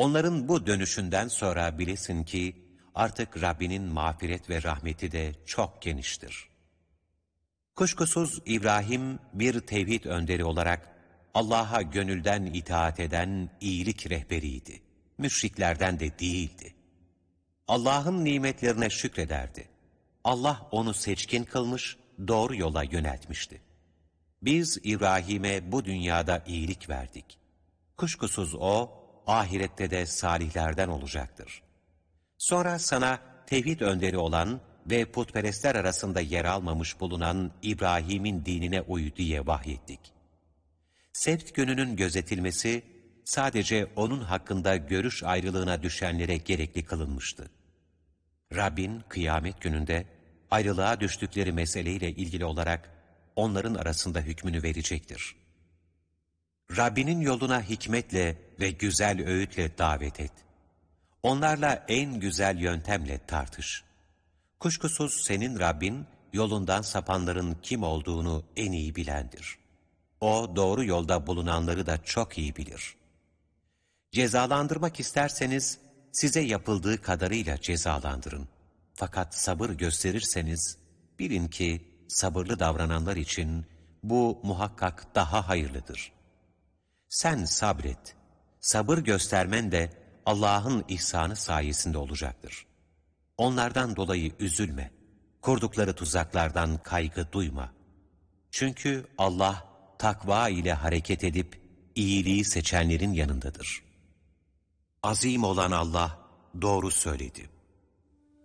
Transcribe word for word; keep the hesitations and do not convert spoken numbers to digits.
Onların bu dönüşünden sonra bilesin ki artık Rabbinin mağfiret ve rahmeti de çok geniştir. Kuşkusuz İbrahim bir tevhid önderi olarak Allah'a gönülden itaat eden iyilik rehberiydi. Müşriklerden de değildi. Allah'ın nimetlerine şükrederdi. Allah onu seçkin kılmış, doğru yola yöneltmişti. Biz İbrahim'e bu dünyada iyilik verdik. Kuşkusuz o, ahirette de salihlerden olacaktır. Sonra sana tevhid önderi olan ve putperestler arasında yer almamış bulunan İbrahim'in dinine uy diye vahyettik. Sebt gününün gözetilmesi sadece onun hakkında görüş ayrılığına düşenlere gerekli kılınmıştı. Rabbin kıyamet gününde ayrılığa düştükleri meseleyle ilgili olarak onların arasında hükmünü verecektir. Rabbinin yoluna hikmetle ve güzel öğütle davet et. Onlarla en güzel yöntemle tartış. Kuşkusuz senin Rabbin, yolundan sapanların kim olduğunu en iyi bilendir. O, doğru yolda bulunanları da çok iyi bilir. Cezalandırmak isterseniz, size yapıldığı kadarıyla cezalandırın. Fakat sabır gösterirseniz, bilin ki sabırlı davrananlar için bu muhakkak daha hayırlıdır. Sen sabret. Sabır göstermen de Allah'ın ihsanı sayesinde olacaktır. Onlardan dolayı üzülme. Kurdukları tuzaklardan kaygı duyma. Çünkü Allah takva ile hareket edip iyiliği seçenlerin yanındadır. Azim olan Allah doğru söyledi.